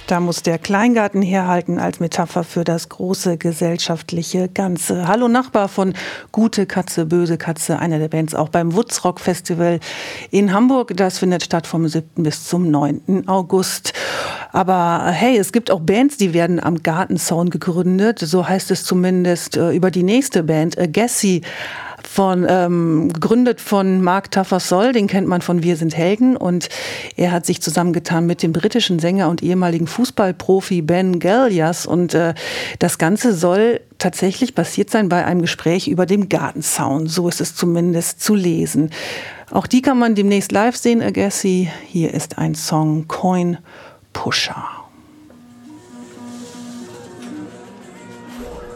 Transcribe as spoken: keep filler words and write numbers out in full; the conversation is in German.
Da muss der Kleingarten herhalten als Metapher für das große gesellschaftliche Ganze. Hallo Nachbar von Gute Katze, Böse Katze, einer der Bands auch beim Woodstock Festival in Hamburg. Das findet statt vom siebten bis zum neunten August. Aber hey, es gibt auch Bands, die werden am Gartenzaun gegründet. So heißt es zumindest äh, über die nächste Band, Agassi. Von, ähm, gegründet von Mark Tafasol, den kennt man von Wir sind Helden, und er hat sich zusammengetan mit dem britischen Sänger und ehemaligen Fußballprofi Ben Gallias, und äh, das Ganze soll tatsächlich passiert sein bei einem Gespräch über dem Gartenzaun, so ist es zumindest zu lesen. Auch die kann man demnächst live sehen, Agassi. Hier ist ein Song, Coin Pusher.